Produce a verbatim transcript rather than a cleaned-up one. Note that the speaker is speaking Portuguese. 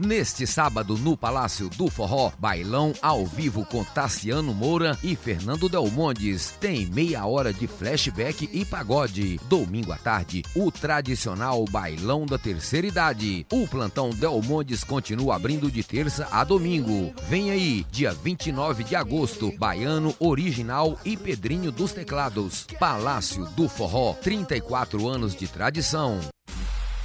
Neste sábado, no Palácio do Forró, bailão ao vivo com Tassiano Moura e Fernando Delmondes. Tem meia hora de flashback e pagode. Domingo à tarde, o tradicional bailão da terceira idade. O plantão Delmondes continua abrindo de terça a domingo. Vem aí, dia vinte e nove de agosto, Baiano Original e Pedrinho dos Teclados. Palácio do Forró, trinta e quatro anos de tradição.